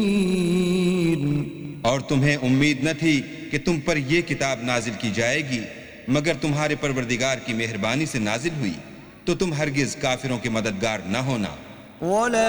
और तुम्हें उम्मीद न थी कि तुम पर यह किताब नाजिल की जाएगी मगर तुम्हारे परवरदिगार की मेहरबानी से नाजिल हुई, तो तुम हरगिज काफिरों के मददगार न होना।